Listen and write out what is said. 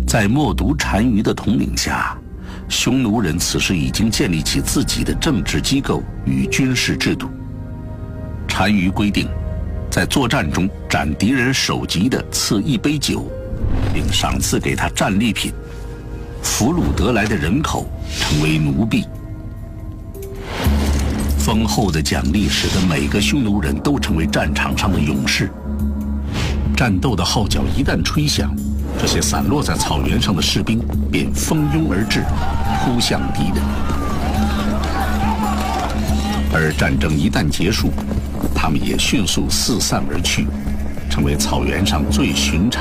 在默读单于的统领下，匈奴人此时已经建立起自己的政治机构与军事制度。单于规定，在作战中斩敌人首级的赐一杯酒，并赏赐给他战利品，俘虏得来的人口成为奴婢。丰厚的奖励使得每个匈奴人都成为战场上的勇士。战斗的号角一旦吹响，这些散落在草原上的士兵便蜂拥而至，扑向敌人。而战争一旦结束，他们也迅速四散而去，成为草原上最寻常